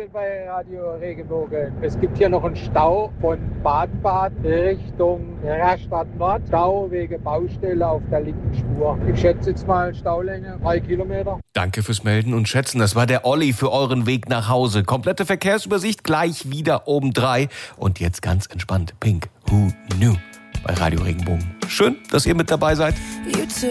Olli bei Radio Regenbogen. Es gibt hier noch einen Stau von Baden-Bad Richtung Rastatt Nord. Stau wegen Baustelle auf der linken Spur. Ich schätze jetzt mal Staulänge 3 Kilometer. Danke fürs Melden und Schätzen. Das war der Olli für euren Weg nach Hause. Komplette Verkehrsübersicht gleich wieder um 3. Und jetzt ganz entspannt Pink. Who knew? Bei Radio Regenbogen. Schön, dass ihr mit dabei seid.